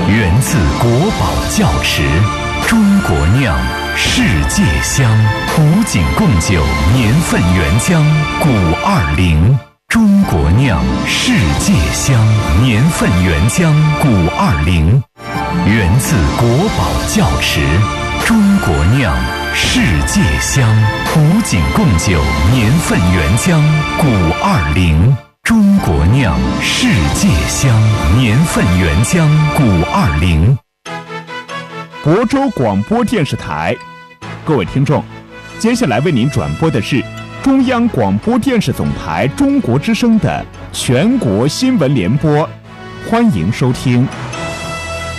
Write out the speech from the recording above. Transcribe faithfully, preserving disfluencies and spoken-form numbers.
源自国宝窖池，中国酿，世界香。古井贡酒年份原浆古二零，中国酿，世界香。年份原浆古二零，源自国宝窖池，中国酿，世界香。古井贡酒年份原浆古二零，中国酿，世界香。年份原浆古二零。 亳州广播电视台，各位听众，接下来为您转播的是中央广播电视总台中国之声的全国新闻联播，欢迎收听。